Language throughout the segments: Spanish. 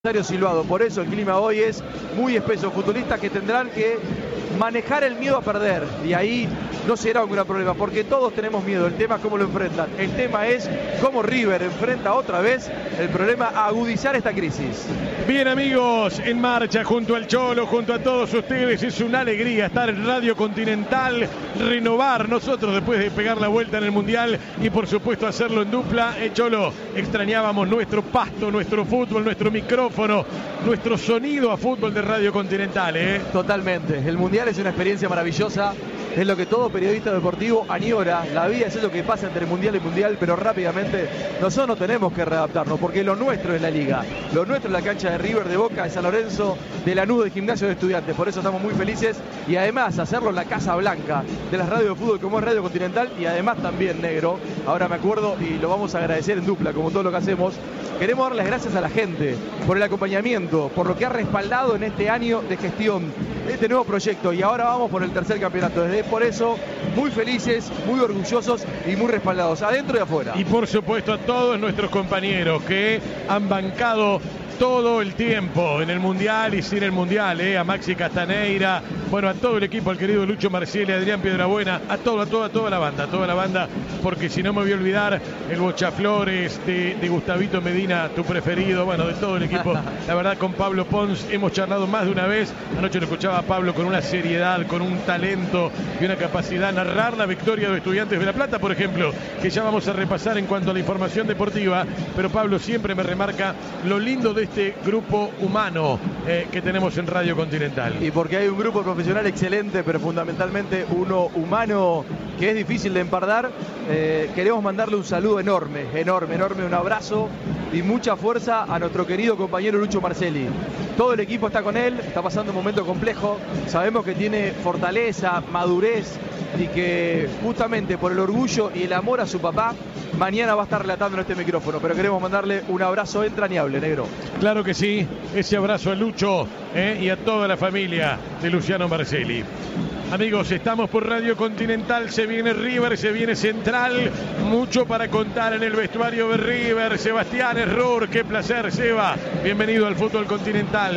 Silbado. Por eso el clima hoy es muy espeso. Futbolistas que tendrán que manejar el miedo a perder, y ahí no será un gran problema, porque todos tenemos miedo. El tema es cómo lo enfrentan. El tema es cómo River enfrenta otra vez el problema a agudizar esta crisis. Bien, amigos, en marcha junto al Cholo, junto a todos ustedes. Es una alegría estar en Radio Continental, renovar nosotros después de pegar la vuelta en el Mundial y por supuesto hacerlo en dupla. Cholo, extrañábamos nuestro pasto, nuestro fútbol, nuestro micrófono, nuestro sonido a fútbol de Radio Continental, ¿eh? Totalmente. El Mundial es una experiencia maravillosa. Es lo que todo periodista deportivo añora. La vida es eso que pasa entre mundial y mundial, pero rápidamente nosotros no tenemos que readaptarnos, porque lo nuestro es la liga. Lo nuestro es la cancha de River, de Boca, de San Lorenzo, de Lanús, de Gimnasio de Estudiantes. Por eso estamos muy felices, y además hacerlo en la Casa Blanca de las radios de fútbol como es Radio Continental, y además también, negro, ahora me acuerdo y lo vamos a agradecer en dupla como todo lo que hacemos. Queremos dar las gracias a la gente por el acompañamiento, por lo que ha respaldado en este año de gestión este nuevo proyecto, y ahora vamos por el tercer campeonato. Desde por eso, muy felices, muy orgullosos y muy respaldados, adentro y afuera. Y por supuesto a todos nuestros compañeros que han bancado todo el tiempo en el Mundial y sin el Mundial, a Maxi Castaneira, bueno, a todo el equipo, al querido Lucho Marcelli, Adrián Piedrabuena, a toda la banda, porque si no me voy a olvidar el Bochaflores de Gustavito Medina, tu preferido, bueno, de todo el equipo. La verdad, con Pablo Pons hemos charlado más de una vez. Anoche lo escuchaba a Pablo con una seriedad, con un talento y una capacidad de narrar la victoria de Estudiantes de La Plata, por ejemplo, que ya vamos a repasar en cuanto a la información deportiva, pero Pablo siempre me remarca lo lindo de este grupo humano que tenemos en Radio Continental. Y porque hay un grupo profesional excelente, pero fundamentalmente uno humano que es difícil de empardar. Queremos mandarle un saludo enorme, un abrazo y mucha fuerza a nuestro querido compañero Lucho Marcelli. Todo el equipo está con él, está pasando un momento complejo. Sabemos que tiene fortaleza, madurez, y que justamente por el orgullo y el amor a su papá, mañana va a estar relatando en este micrófono. Pero queremos mandarle un abrazo entrañable, negro. Claro que sí, ese abrazo a Lucho y a toda la familia de Luciano Marcelli. Amigos, estamos por Radio Continental, se viene River, se viene Central, mucho para contar en el vestuario de River. Sebastián Error, qué placer, Seba, bienvenido al Fútbol Continental.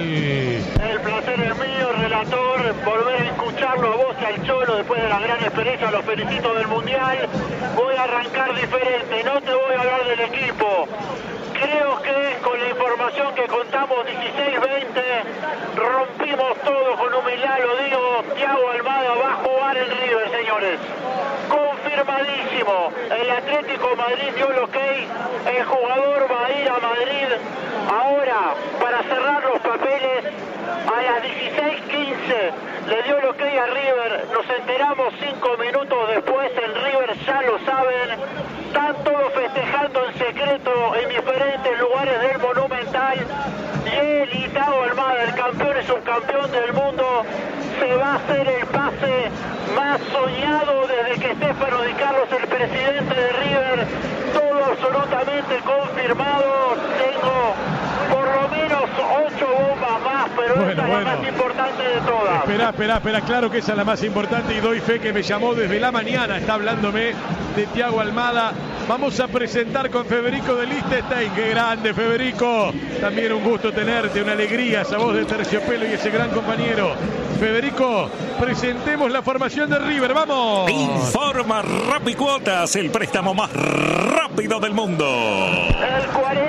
El placer es mío, relator, volver a escucharlo a vos y al Cholo después de la gran experiencia. Los felicito del Mundial. Voy a arrancar diferente, no te voy a hablar del equipo. Creo que con la información que contamos, 16-20, rompimos todo con humildad, lo digo. Thiago Almada va a jugar en River, señores. Confirmadísimo. El Atlético Madrid dio el ok. El jugador va a ir a Madrid. Ahora, para cerrar los papeles, a las 16:15 le dio el ok a River. Nos enteramos 5 minutos después. En River ya lo saben. Están todos festejando en secreto en diferentes lugares del Monumental. Y él y Thiago Almada, el campeón y subcampeón del mundo, se va a hacer el pase más soñado desde que Stefano Di Carlos, el presidente de River. Todo absolutamente confirmado. Tengo por lo menos 8 bombas más, pero esta es la más importante de todas. Espera, claro que esa es la más importante, y doy fe que me llamó desde la mañana, está hablándome de Thiago Almada. Vamos a presentar con Federico de Liechtenstein. ¡Qué grande, Federico! También un gusto tenerte, una alegría, esa voz de terciopelo y ese gran compañero. Federico, presentemos la formación de River, ¡vamos! Informa Rapicuotas, el préstamo más rápido del mundo. El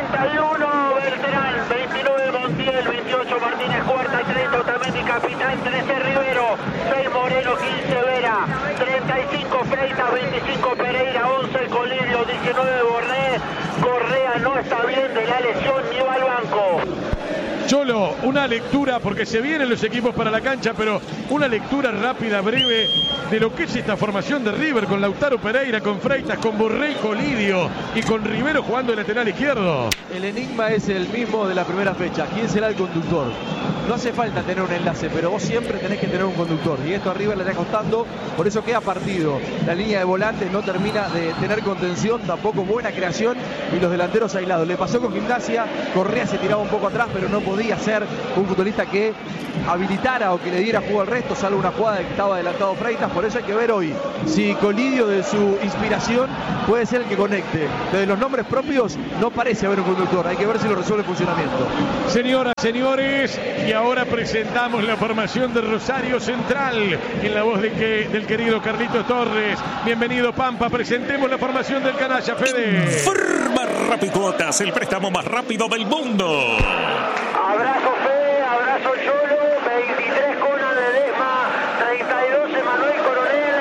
41, Beltrán, 29, Montiel, 28, Martínez, cuarta, 30, Otamendi, capitán, 13, Rivero, 6, Moreno, 15, Vera, 35, Freitas, 25, Pereira, 11, Colidio, 19, Borré. Correa no está bien de la lesión, ni va al banco. Cholo, una lectura, porque se vienen los equipos para la cancha, pero una lectura rápida, breve, de lo que es esta formación de River, con Lautaro Pereira, con Freitas, con Borré y Colidio, y con Rivero jugando de lateral izquierdo. El enigma es el mismo de la primera fecha. ¿Quién será el conductor? no hace falta tener un enlace, pero vos siempre tenés que tener un conductor. Y esto arriba le está costando, por eso queda partido. La línea de volantes no termina de tener contención, tampoco buena creación, y los delanteros aislados. Le pasó con Gimnasia, Correa se tiraba un poco atrás, pero no podía ser un futbolista que habilitara o que le diera juego al resto, salvo una jugada de que estaba adelantado Freitas. Por eso hay que ver hoy si Colidio, de su inspiración, puede ser el que conecte. De los nombres propios no parece haber un conductor, hay que ver si lo resuelve el funcionamiento. Señoras, señores, y ahora presentamos la formación de Rosario Central en la voz del querido Carlitos Torres. Bienvenido, Pampa, presentemos la formación del canalla, Fede. Forma Rapicuotas, el préstamo más rápido del mundo. Abrazo Fede, abrazo Cholo, 23 Conan Ledesma, 32 Emanuel Coronel,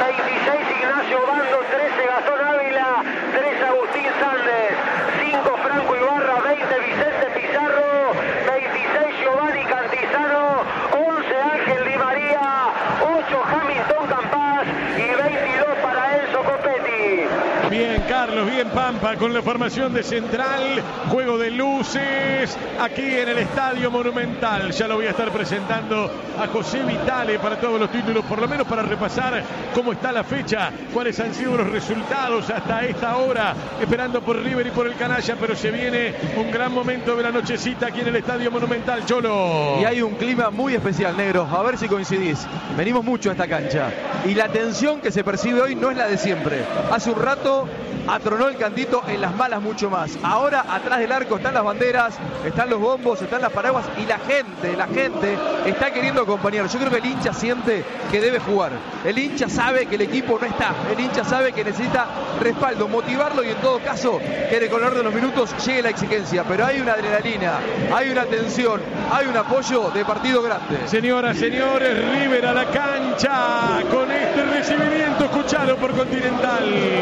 26 Ignacio Bando, 13 Gastón Ávila, 3 Agustín Sández, 5 Franco Ibarra, 20 Vicente Pizarro, 26 Giovanni Cantizano, 11 Ángel Di María, 8 Hamilton Campas y 22 para Enzo Copetti. Bien, Carlos, bien, Pampa, con la formación de Central, juego de luces, aquí en el Estadio Monumental. Ya lo voy a estar presentando a José Vitale para todos los títulos, por lo menos para repasar cómo está la fecha, cuáles han sido los resultados hasta esta hora, esperando por River y por el canalla, pero se viene un gran momento de la nochecita aquí en el Estadio Monumental, Cholo. Y hay un clima muy especial, negro, a ver si coincidís. Venimos mucho a esta cancha y la tensión que se percibe hoy no es la de siempre. Hace un rato atronó el cantito, en las malas mucho más. Ahora atrás del arco están las banderas, están los bombos, están las paraguas y la gente está queriendo acompañar. Yo creo que el hincha siente que debe jugar. El hincha sabe que el equipo no está. El hincha sabe que necesita respaldo, motivarlo y en todo caso que en el correr de los minutos llegue la exigencia. Pero hay una adrenalina, hay una tensión, hay un apoyo de partido grande. Señoras, señores, River a la cancha con este recibimiento. Escuchalo por Continental.